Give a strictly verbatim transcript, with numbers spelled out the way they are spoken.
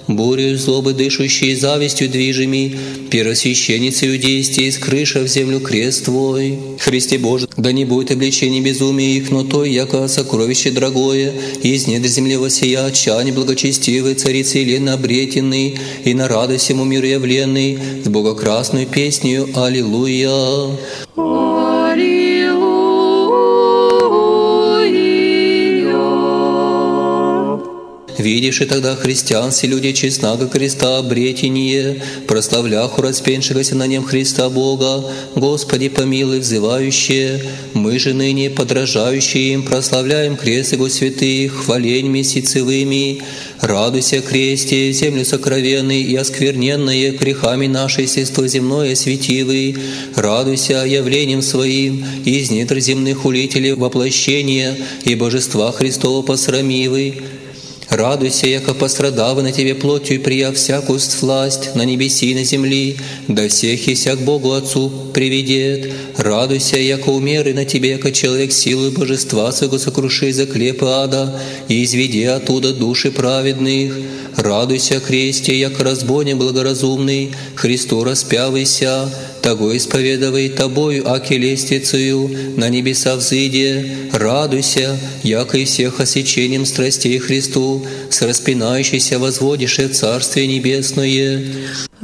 Бурю злобы дышащей, завистью движими, первосвященницею действий, скрыша в землю крест Твой. Христе Боже, да не будет обличений безумия их, но Той, яко сокровище дорогое, из недр земли воссия, чане благочестивой, царицы Елены обретенный, и на радость всему миру явленный, с богокрасную песнею Аллилуйя. Видишь и тогда христиан, все люди честнаго креста обретение, прославляху распеншегося на нем Христа Бога, Господи помилуй, взывающие, мы же ныне подражающие им прославляем крест Его святых, хвалень месяцевыми. Радуйся, кресте, землю сокровенный и оскверненное грехами нашей естество земное светивый. Радуйся явлением своим из недр земных улителей воплощения и божества Христова посрамивый. Радуйся, яко пострадавы на Тебе плотью и прия всякую власть на небеси и на земли, да всех и всяк Богу Отцу приведет. Радуйся, яко умеры на Тебе, яко человек силою божества своего сокруши заклепы ада и изведи оттуда души праведных. Радуйся, кресте, яко разбойник благоразумный, Христу распявайся, того исповедовай Тобою, аки лестницею на небеса взыде. Радуйся, яко и всех осечением страстей Христу, с распинающейся возводишь Царствие Небесное.